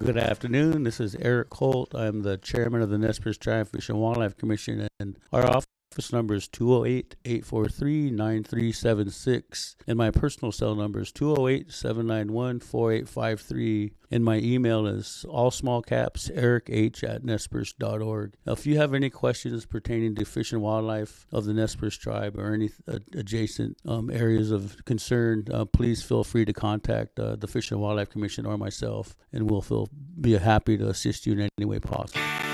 Good afternoon. This is Eric Holt. I'm the chairman of the Nez Perce Tribe Fish and Wildlife Commission, and our office number is 208-843-9376, and my personal cell number is 208-791-4853, and my email is all small caps erich@nezperce.org. Now, if you have any questions pertaining to fish and wildlife of the Nez Perce Tribe or any adjacent areas of concern, please feel free to contact the Fish and Wildlife Commission or myself, and we'll be happy to assist you in any way possible.